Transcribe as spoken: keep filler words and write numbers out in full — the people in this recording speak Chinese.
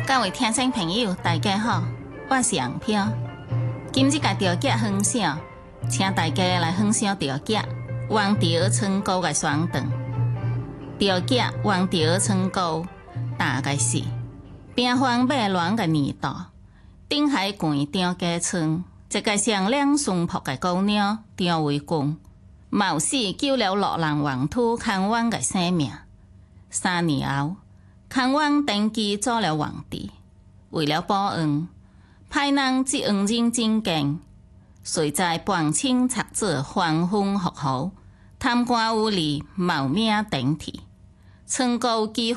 各位听众朋友，大家好，我是杨飘。今日甲潮脚分享，请大家来分享潮脚王朝春糕嘅双长。潮脚王朝春糕大概是平凡马乱嘅年代，顶海县张家村一个上亮淳朴嘅姑娘张维公，冒死救了落人黄土康王嘅性命。三年后，康王登基做了皇帝，为了报恩，派人接恩人进京，遂在半清拆子反封复豪，贪官污吏冒名顶替，春糕几乎